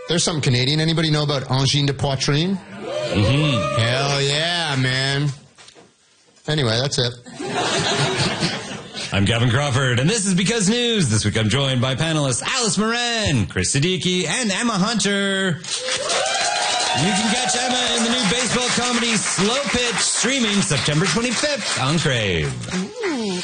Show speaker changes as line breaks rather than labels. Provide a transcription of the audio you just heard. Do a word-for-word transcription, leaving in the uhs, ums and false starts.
There's something Canadian. Anybody know about angine de poitrine? Mm-hmm. Hell yeah, man. Anyway, that's it.
I'm Gavin Crawford, and this is Because News. This week I'm joined by panelists Alice Moran, Chris Siddiqui, and Emma Hunter. You can catch Emma in the new baseball comedy Slow Pitch, streaming September twenty-fifth on Crave.
Ooh.